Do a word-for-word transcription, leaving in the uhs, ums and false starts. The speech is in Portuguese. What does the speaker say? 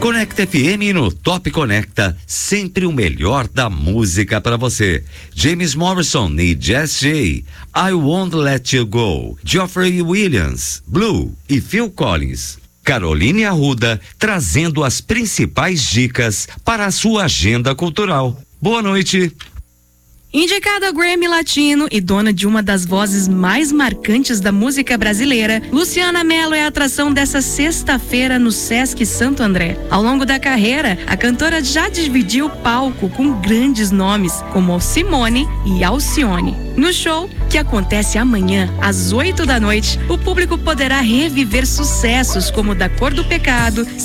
Conecta F M no Top Conecta, sempre o melhor da música para você. James Morrison e Jess J, I Won't Let You Go. Geoffrey Williams, Blue e Phil Collins. Caroline Arruda trazendo as principais dicas para a sua agenda cultural. Boa noite. Indicada ao Grammy Latino e dona de uma das vozes mais marcantes da música brasileira, Luciana Mello é a atração dessa sexta-feira no Sesc Santo André. Ao longo da carreira, a cantora já dividiu o palco com grandes nomes, como Simone e Alcione. No show, que acontece amanhã, às oito da noite, o público poderá reviver sucessos como Da Cor do Pecado,